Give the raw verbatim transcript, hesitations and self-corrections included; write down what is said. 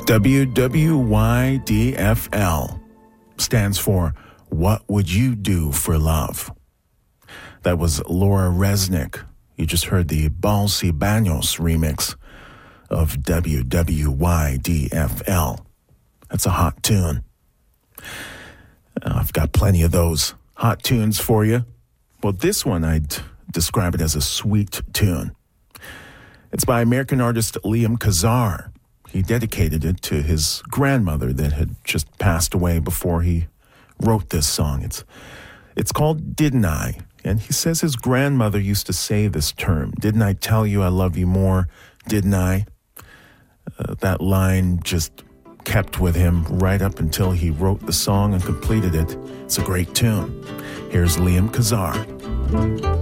W W Y D F L stands for What Would You Do for Love? That was Laura Resnick. You just heard the Balsi Banos remix of W W Y D F L. That's a hot tune. I've got plenty of those hot tunes for you. Well, this one I'd describe it as a sweet tune. It's by American artist Liam Kazar. He dedicated it to his grandmother that had just passed away before he wrote this song. It's it's called Didn't I? And he says his grandmother used to say this term, didn't I tell you I love you more, didn't I? Uh, that line just kept with him right up until he wrote the song and completed it. It's a great tune. Here's Liam Kazar.